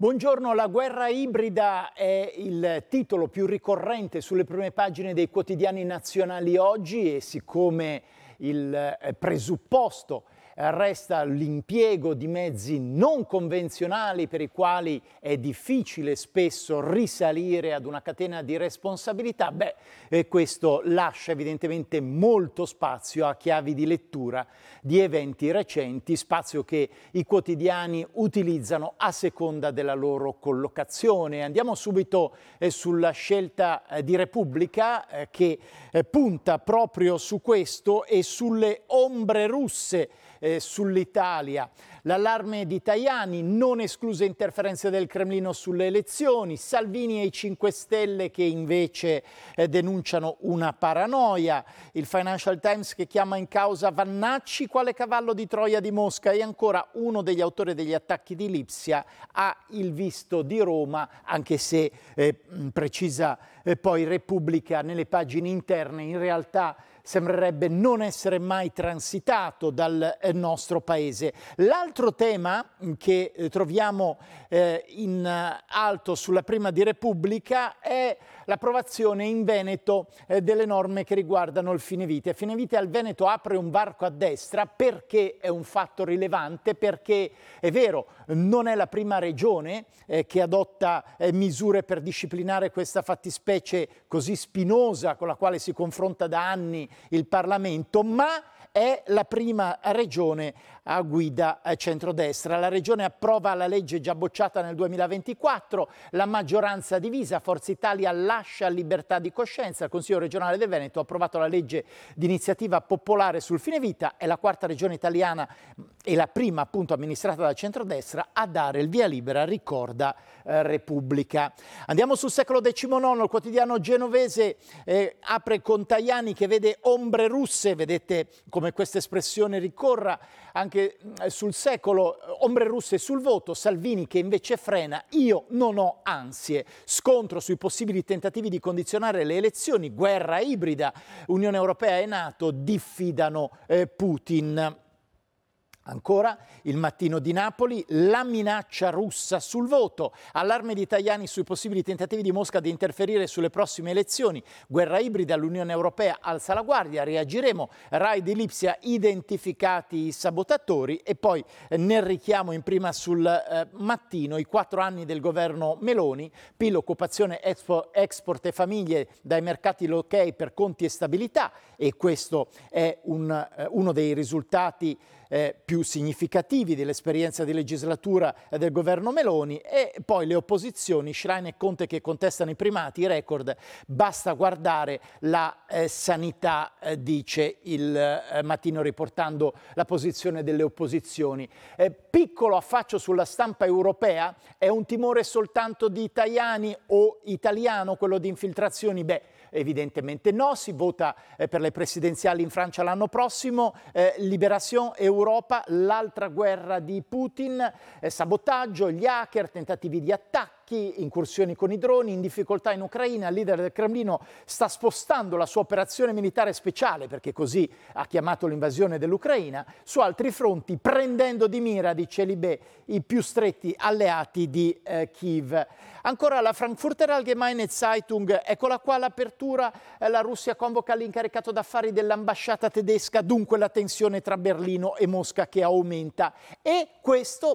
Buongiorno, la guerra ibrida è il titolo più ricorrente sulle prime pagine dei quotidiani nazionali oggi e siccome il presupposto resta l'impiego di mezzi non convenzionali per i quali è difficile spesso risalire ad una catena di responsabilità, questo lascia evidentemente molto spazio a chiavi di lettura di eventi recenti, spazio che i quotidiani utilizzano a seconda della loro collocazione. Andiamo subito sulla scelta di Repubblica che punta proprio su questo e sulle ombre russe sull'Italia. L'allarme di Tajani, non escluse interferenze del Cremlino sulle elezioni, Salvini e i 5 Stelle che invece denunciano una paranoia, il Financial Times che chiama in causa Vannacci, quale cavallo di Troia di Mosca, e ancora uno degli autori degli attacchi di Lipsia ha il visto di Roma, anche se precisa poi Repubblica nelle pagine interne, in realtà sembrerebbe non essere mai transitato dal nostro paese. L'altro tema che troviamo in alto sulla prima di Repubblica è l'approvazione in Veneto delle norme che riguardano il fine vita. Fine vita al Veneto apre un varco a destra perché è un fatto rilevante, perché è vero, non è la prima regione che adotta misure per disciplinare questa fattispecie così spinosa con la quale si confronta da anni il Parlamento, ma è la prima regione a guida centrodestra. La regione approva la legge già bocciata nel 2024, la maggioranza divisa, Forza Italia lascia libertà di coscienza, il Consiglio regionale del Veneto ha approvato la legge di iniziativa popolare sul fine vita, è la quarta regione italiana e la prima appunto amministrata da centrodestra a dare il via libera, ricorda Repubblica. Andiamo sul Secolo XIX, il quotidiano genovese apre con Tajani che vede ombre russe, vedete come questa espressione ricorra anche sul Secolo, ombre russe sul voto, Salvini che invece frena, io non ho ansie, scontro sui possibili tentativi di condizionare le elezioni, guerra ibrida, Unione Europea e NATO diffidano Putin. Ancora il Mattino di Napoli, la minaccia russa sul voto, allarme di Tajani sui possibili tentativi di Mosca di interferire sulle prossime elezioni, guerra ibrida, l'Unione Europea alza la guardia, reagiremo, Rai di Lipsia identificati i sabotatori e poi nel richiamo in prima sul Mattino i 4 anni del governo Meloni, PIL, occupazione, export e famiglie dai mercati locali per conti e stabilità e questo è uno dei risultati più significativi dell'esperienza di legislatura del governo Meloni e poi le opposizioni, Schlein e Conte che contestano i primati, i record, basta guardare la sanità, dice il Mattino riportando la posizione delle opposizioni. Piccolo affaccio sulla stampa europea, è un timore soltanto di Tajani o italiano quello di infiltrazioni? Evidentemente no, si vota per le presidenziali in Francia l'anno prossimo, Libération Europa, l'altra guerra di Putin, sabotaggio, gli hacker, tentativi di attacchi, incursioni con i droni, in difficoltà in Ucraina, il leader del Cremlino sta spostando la sua operazione militare speciale, perché così ha chiamato l'invasione dell'Ucraina, su altri fronti, prendendo di mira, dice Libé, i più stretti alleati di Kiev. Ancora la Frankfurter Allgemeine Zeitung, eccola qua l'apertura, la Russia convoca l'incaricato d'affari dell'ambasciata tedesca, dunque la tensione tra Berlino e Mosca che aumenta e questo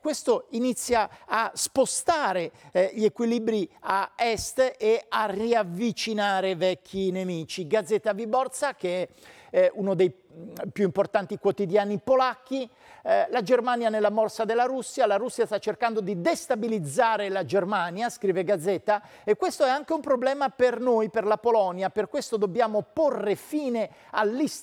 inizia a spostare gli equilibri a est e a riavvicinare vecchi nemici. Gazzetta Wyborcza, che è uno dei più importanti quotidiani polacchi, la Germania nella morsa della Russia, la Russia sta cercando di destabilizzare la Germania, scrive Gazzetta, e questo è anche un problema per noi, per la Polonia, per questo dobbiamo porre fine